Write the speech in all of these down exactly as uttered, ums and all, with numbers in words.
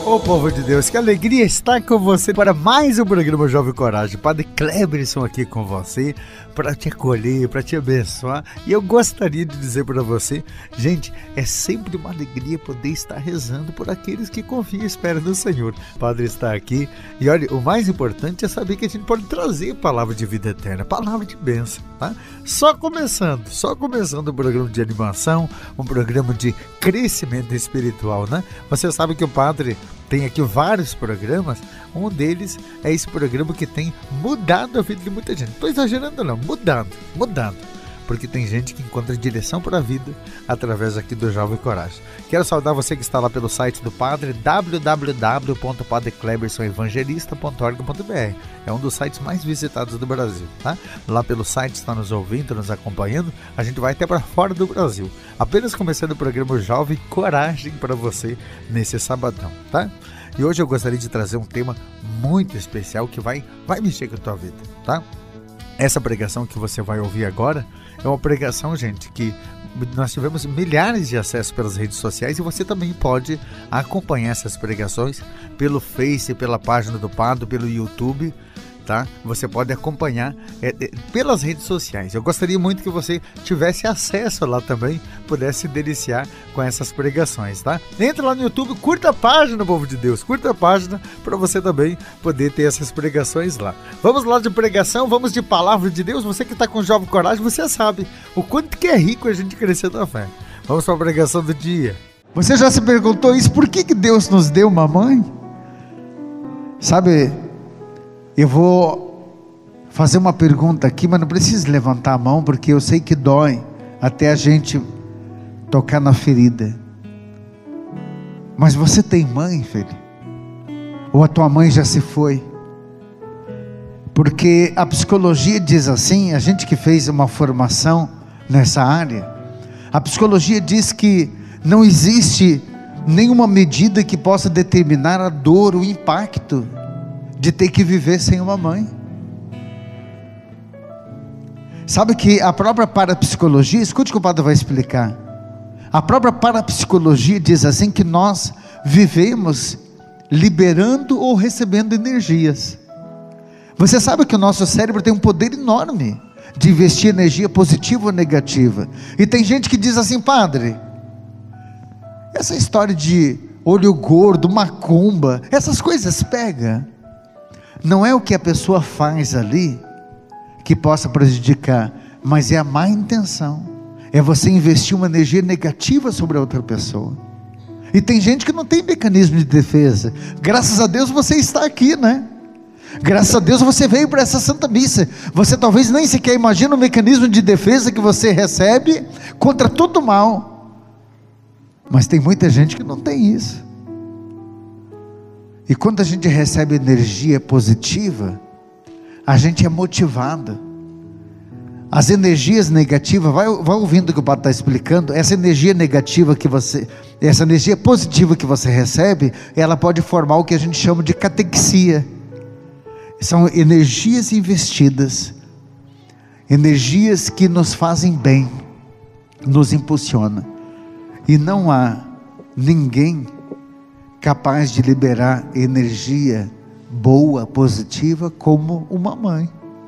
Ô povo de Deus, que alegria estar com você para mais um programa Jovem Coragem. Padre Cleberson aqui com você para te acolher, para te abençoar. E eu gostaria de dizer para você, gente, é sempre uma alegria poder estar rezando por aqueles que confiam e esperam no Senhor. O Padre está aqui e olha, o mais importante é saber que a gente pode trazer palavra de vida eterna, palavra de bênção, tá? Só começando, só começando um programa de animação, um programa de crescimento espiritual, né? Você sabe que o Padre tem aqui vários programas, um deles é esse programa que tem mudado a vida de muita gente. Não estou exagerando não, mudando, mudando. Porque tem gente que encontra direção para a vida através aqui do Jovem Coragem. Quero saudar você que está lá pelo site do Padre, w w w ponto padre cleberson evangelista ponto org ponto b r. É um dos sites mais visitados do Brasil, tá? Lá pelo site está nos ouvindo, nos acompanhando. A gente vai até para fora do Brasil. Apenas começando o programa Jovem Coragem para você nesse sabadão, tá? E hoje eu gostaria de trazer um tema muito especial que vai, vai mexer com a tua vida, tá? Essa pregação que você vai ouvir agora é uma pregação, gente, que nós tivemos milhares de acessos pelas redes sociais e você também pode acompanhar essas pregações pelo Face, pela página do Padre, pelo YouTube, tá? Você pode acompanhar é, é, pelas redes sociais. Eu gostaria muito que você tivesse acesso lá também, pudesse se deliciar com essas pregações, tá? Entra lá no YouTube, curta a página, povo de Deus, curta a página para você também poder ter essas pregações lá. Vamos lá de pregação, vamos de palavra de Deus. Você que está com Jovem Coragem, você sabe o quanto que é rico a gente crescer na fé. Vamos para a pregação do dia. Você já se perguntou isso? Por que que Deus nos deu uma mãe? Sabe, eu vou fazer uma pergunta aqui, mas não precisa levantar a mão, porque eu sei que dói até a gente tocar na ferida. Mas você tem mãe, filho? Ou a tua mãe já se foi? Porque a psicologia diz assim, a gente que fez uma formação nessa área, a psicologia diz que não existe nenhuma medida que possa determinar a dor, o impacto de ter que viver sem uma mãe. Sabe que a própria parapsicologia, escute o que o Padre vai explicar, a própria parapsicologia diz assim que nós vivemos liberando ou recebendo energias. Você sabe que o nosso cérebro tem um poder enorme de investir energia positiva ou negativa. E tem gente que diz assim: Padre, essa história de olho gordo, macumba, essas coisas pega. Não é o que a pessoa faz ali que possa prejudicar, mas é a má intenção, é você investir uma energia negativa sobre a outra pessoa. E tem gente que não tem mecanismo de defesa. Graças a Deus você está aqui, né? Graças a Deus você veio para essa Santa Missa. Você talvez nem sequer imagina o mecanismo de defesa que você recebe contra todo o mal, mas tem muita gente que não tem isso. E quando a gente recebe energia positiva, a gente é motivado. As energias negativas, vai, vai ouvindo o que o Padre está explicando, essa energia negativa que você, essa energia positiva que você recebe, ela pode formar o que a gente chama de catexia. São energias investidas, energias que nos fazem bem, nos impulsionam. E não há ninguém capaz de liberar energia boa, positiva, como uma mãe.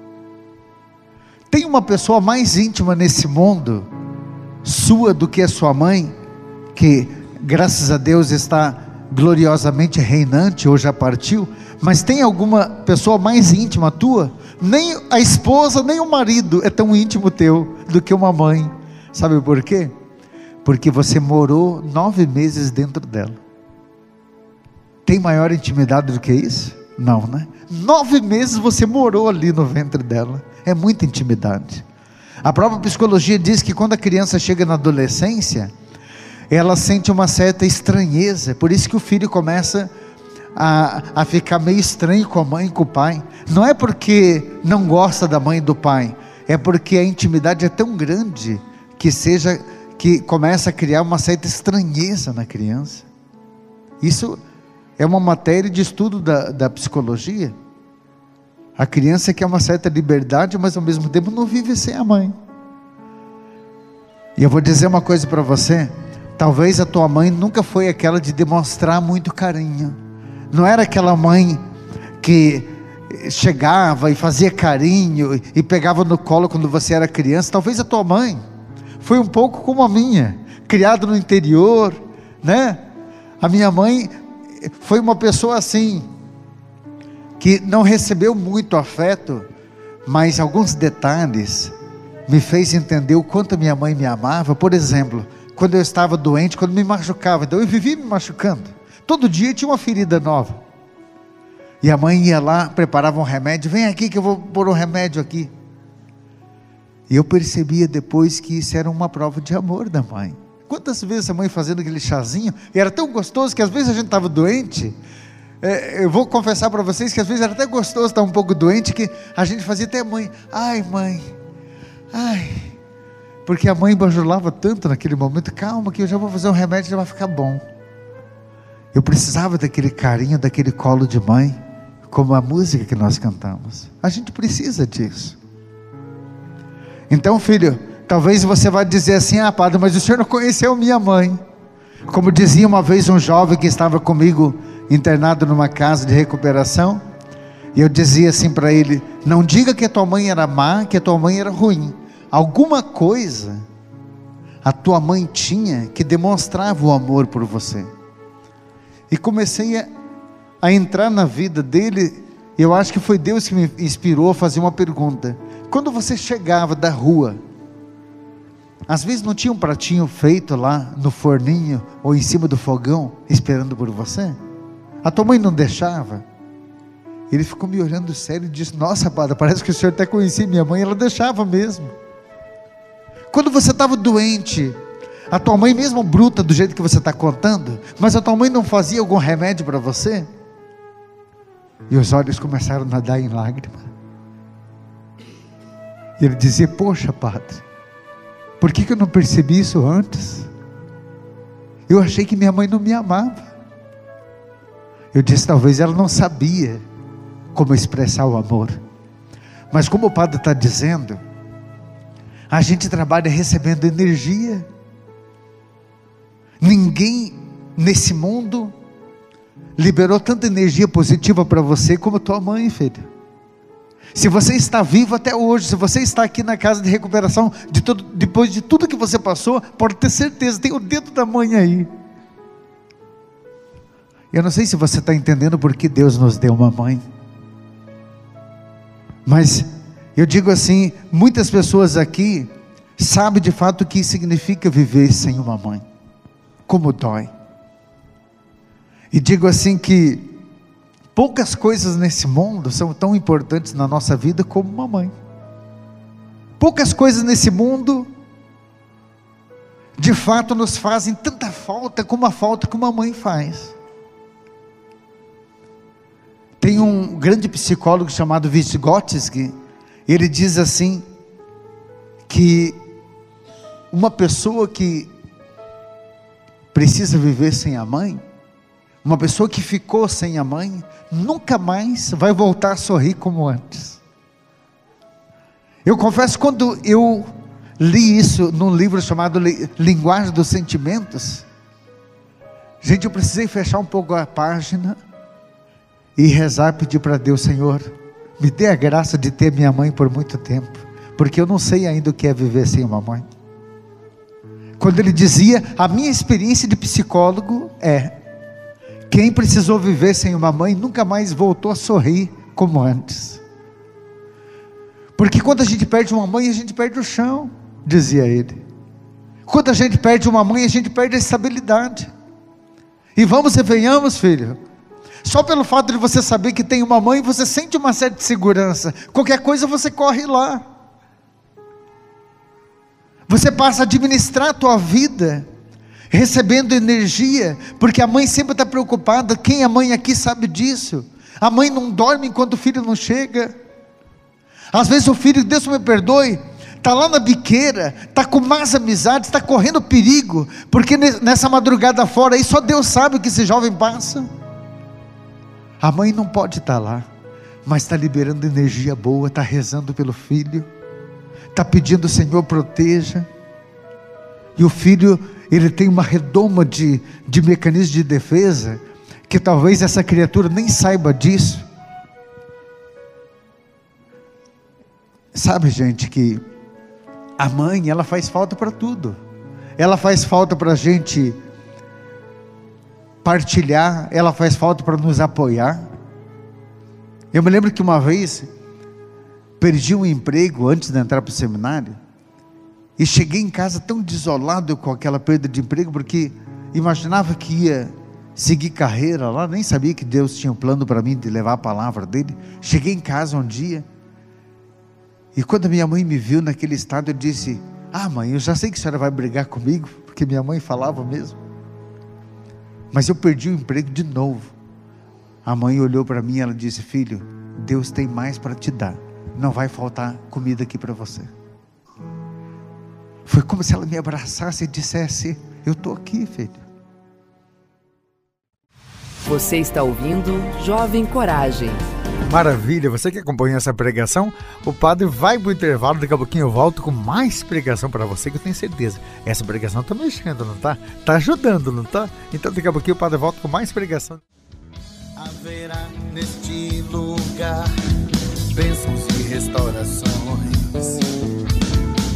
Tem uma pessoa mais íntima nesse mundo sua do que a sua mãe, que graças a Deus está gloriosamente reinante, ou já partiu, mas tem alguma pessoa mais íntima tua? Nem a esposa, nem o marido é tão íntimo teu do que uma mãe. Sabe por quê? Porque você morou nove meses dentro dela. Tem maior intimidade do que isso? Não, né? Nove meses você morou ali no ventre dela. É muita intimidade. A própria psicologia diz que quando a criança chega na adolescência, ela sente uma certa estranheza. Por isso que o filho começa a, a ficar meio estranho com a mãe e com o pai. Não é porque não gosta da mãe e do pai, é porque a intimidade é tão grande que seja, que começa a criar uma certa estranheza na criança. Isso é uma matéria de estudo da, da psicologia. A criança quer uma certa liberdade, mas ao mesmo tempo não vive sem a mãe. E eu vou dizer uma coisa para você: talvez a tua mãe nunca foi aquela de demonstrar muito carinho. não era aquela mãe que chegava e fazia carinho e pegava no colo quando você era criança. Talvez a tua mãe foi um pouco como a minha, criada no interior, né? A minha mãe foi uma pessoa assim, que não recebeu muito afeto, mas alguns detalhes me fez entender o quanto minha mãe me amava. Por exemplo, quando eu estava doente, quando me machucava, então eu vivia me machucando, todo dia tinha uma ferida nova, e a mãe ia lá, preparava um remédio, vem aqui que eu vou pôr um remédio aqui, e eu percebia depois que isso era uma prova de amor da mãe. Quantas vezes a mãe fazendo aquele chazinho, e era tão gostoso que às vezes a gente estava doente, é, eu vou confessar para vocês que às vezes era até gostoso estar um pouco doente, que a gente fazia até mãe, ai mãe, ai, porque a mãe bajulava tanto naquele momento, calma que eu já vou fazer um remédio, já vai ficar bom. Eu precisava daquele carinho, daquele colo de mãe, como a música que nós cantamos. A gente precisa disso. Então, filho, talvez você vá dizer assim, ah padre, mas o senhor não conheceu minha mãe. Como dizia uma vez um jovem que estava comigo internado numa casa de recuperação, e eu dizia assim para ele, não diga que a tua mãe era má, que a tua mãe era ruim, alguma coisa a tua mãe tinha que demonstrava o amor por você. E comecei a, a entrar na vida dele, e eu acho que foi Deus que me inspirou a fazer uma pergunta. Quando você chegava da rua, às vezes não tinha um pratinho feito lá no forninho, ou em cima do fogão, esperando por você? A tua mãe não deixava? Ele ficou me olhando sério e disse, nossa padre, parece que o senhor até conhecia minha mãe. Ela deixava mesmo. Quando você estava doente, a tua mãe, mesmo bruta do jeito que você está contando, mas a tua mãe não fazia algum remédio para você? E os olhos começaram a nadar em lágrimas. E ele dizia, poxa padre, por que, que eu não percebi isso antes? Eu achei que minha mãe não me amava. Eu disse, talvez ela não sabia como expressar o amor. Mas como o padre está dizendo, a gente trabalha recebendo energia. Ninguém nesse mundo liberou tanta energia positiva para você como tua mãe, filho. Se você está vivo até hoje, se você está aqui na casa de recuperação, de todo, depois de tudo que você passou, pode ter certeza, tem o dedo da mãe aí. Eu não sei se você está entendendo porque Deus nos deu uma mãe, mas eu digo assim, muitas pessoas aqui sabem de fato o que significa viver sem uma mãe, como dói. E digo assim que poucas coisas nesse mundo são tão importantes na nossa vida como uma mãe. Poucas coisas nesse mundo de fato nos fazem tanta falta como a falta que uma mãe faz. Tem um grande psicólogo chamado Vygotsky, ele diz assim, que uma pessoa que precisa viver sem a mãe, uma pessoa que ficou sem a mãe, nunca mais vai voltar a sorrir como antes. Eu confesso, quando eu li isso num livro chamado Linguagem dos Sentimentos, gente, eu precisei fechar um pouco a página e rezar, pedir para Deus, Senhor, me dê a graça de ter minha mãe por muito tempo, porque eu não sei ainda o que é viver sem uma mãe. Quando ele dizia, a minha experiência de psicólogo é, quem precisou viver sem uma mãe, nunca mais voltou a sorrir como antes. Porque quando a gente perde uma mãe, a gente perde o chão, dizia ele. Quando a gente perde uma mãe, a gente perde a estabilidade. E vamos e venhamos, filho, só pelo fato de você saber que tem uma mãe, você sente uma certa segurança. Qualquer coisa você corre lá. Você passa a administrar a tua vida, recebendo energia, porque a mãe sempre está preocupada. Quem é mãe aqui sabe disso. A mãe não dorme enquanto o filho não chega. Às vezes o filho, Deus me perdoe, está lá na biqueira, está com más amizades, está correndo perigo, porque nessa madrugada fora aí, só Deus sabe o que esse jovem passa. A mãe não pode estar lá, mas está liberando energia boa, está rezando pelo filho, está pedindo, Senhor, proteja. E o filho, ele tem uma redoma de, de mecanismo de defesa, que talvez essa criatura nem saiba disso. Sabe, gente, que a mãe, ela faz falta para tudo. Ela faz falta para a gente partilhar, ela faz falta para nos apoiar. Eu me lembro que uma vez perdi um emprego antes de entrar para o seminário, e cheguei em casa tão desolado com aquela perda de emprego, porque imaginava que ia seguir carreira lá, nem sabia que Deus tinha um plano para mim de levar a palavra dele. Cheguei em casa um dia, e quando a minha mãe me viu naquele estado, eu disse: ah, mãe, eu já sei que a senhora vai brigar comigo, porque minha mãe falava mesmo, mas eu perdi o emprego de novo. A mãe olhou para mim e ela disse: filho, Deus tem mais para te dar, não vai faltar comida aqui para você. Foi como se ela me abraçasse e dissesse: eu estou aqui, filho. Você está ouvindo Jovem Coragem. Maravilha, você que acompanha essa pregação, o padre vai para o intervalo, daqui a pouquinho eu volto com mais pregação para você, que eu tenho certeza, essa pregação está mexendo, não está? Está ajudando, não está? Então daqui a pouquinho o padre volta com mais pregação. Haverá neste lugar bênçãos e restauração.